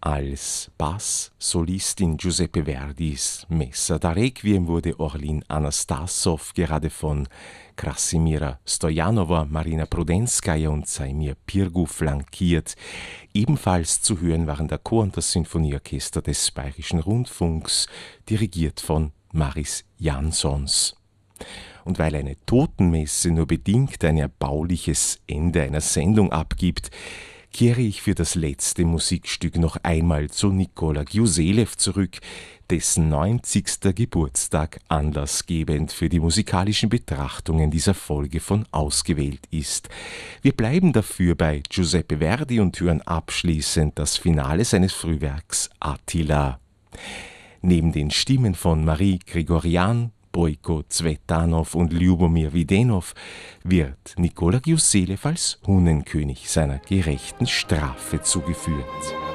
Als Bass-Solistin Giuseppe Verdis Messa da Requiem wurde Orlin Anastassow gerade von Krasimira Stojanova, Marina Prudenskaya und Saimir Pirgu flankiert. Ebenfalls zu hören waren der Chor und das Sinfonieorchester des Bayerischen Rundfunks, dirigiert von Maris Jansons. Und weil eine Totenmesse nur bedingt ein erbauliches Ende einer Sendung abgibt, kehre ich für das letzte Musikstück noch einmal zu Nikola Giuselew zurück, dessen 90. Geburtstag anlassgebend für die musikalischen Betrachtungen dieser Folge von Ausgewählt ist. Wir bleiben dafür bei Giuseppe Verdi und hören abschließend das Finale seines Frühwerks Attila. Neben den Stimmen von Marie Grigorian, Bojko Cvetanov und Ljubomir Widenov wird Nikola Giuselew als Hunnenkönig seiner gerechten Strafe zugeführt.